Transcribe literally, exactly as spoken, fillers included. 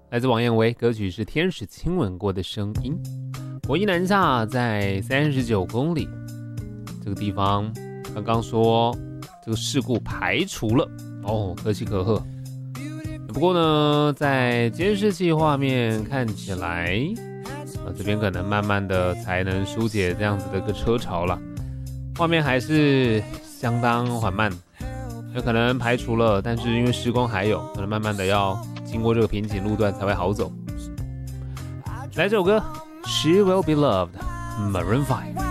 来自王彦威，歌曲是《天使亲吻过的声音》。国一南下在三十九公里这个地方，刚刚说这个事故排除了哦，可喜可贺。不过呢，在监视器画面看起来，呃，这边可能慢慢的才能疏解这样子的一个车潮了。画面还是相当缓慢，有可能排除了，但是因为施工还有，可能慢慢的要经过这个瓶颈路段才会好走。来这首歌 She Will Be Loved Maroon 五